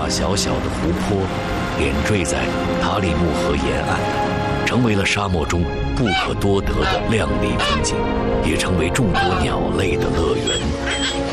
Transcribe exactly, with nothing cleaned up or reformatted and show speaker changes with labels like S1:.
S1: 大小小的湖泊点缀在塔里木河沿岸，成为了沙漠中不可多得的亮丽风景，也成为众多鸟类的乐园。